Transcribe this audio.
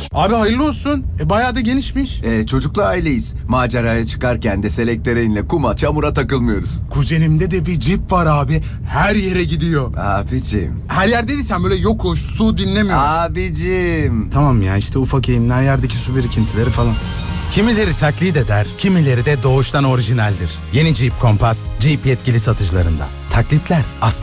Abi hayırlı olsun. Bayağı da genişmiş. Çocuklu aileyiz. Maceraya çıkarken de selektöreinle kuma çamura takılmıyoruz. Kuzenimde de bir Jeep var abi. Her yere gidiyor. Abicim. Her yerde değilsen böyle yokuş, su dinlemiyor. Abicim. Tamam ya işte ufak eğimler, yerdeki su birikintileri falan. Kimileri taklit eder, kimileri de doğuştan orijinaldir. Yeni Jeep Compass, Jeep yetkili satıcılarında. Taklitler aslında